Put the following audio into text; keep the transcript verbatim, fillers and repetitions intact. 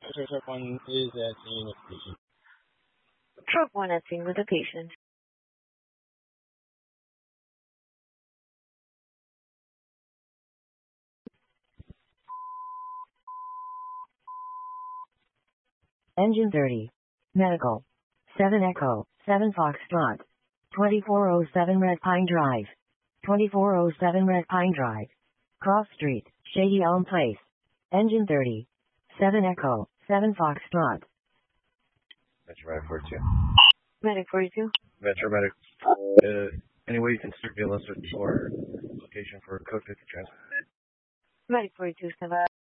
Sir, Truck one is at scene with the patient. Truck one at scene with a patient. Engine thirty. Medical. seven Echo, seven Foxtrot. twenty-four oh seven Red Pine Drive. twenty-four oh seven Red Pine Drive. Cross Street, Shady Elm Place. Engine thirty. seven Echo, seven Foxtrot. Metro Medic forty-two. Medic forty-two. Metro Medic. Uh, any way you can circulate us or location for code fifty transfer? Medic forty-two, stand by.